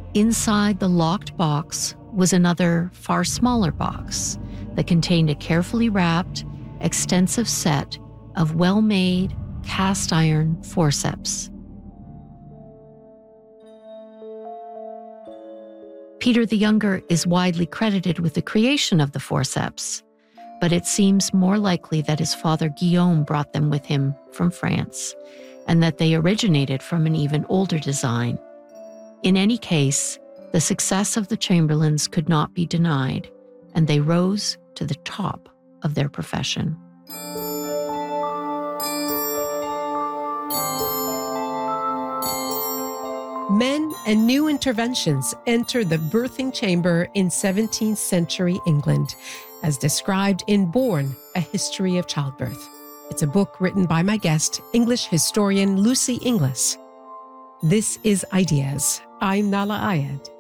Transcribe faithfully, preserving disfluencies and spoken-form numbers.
Inside the locked box was another, far smaller box that contained a carefully wrapped, extensive set of well-made cast iron forceps. Peter the Younger is widely credited with the creation of the forceps, but it seems more likely that his father Guillaume brought them with him from France, and that they originated from an even older design. In any case, the success of the Chamberlains could not be denied, and they rose to the top of their profession. Men and new interventions entered the birthing chamber in seventeenth century England, as described in Born, A History of Childbirth. It's a book written by my guest, English historian Lucy Inglis. This is Ideas. I'm Nahlah Ayed.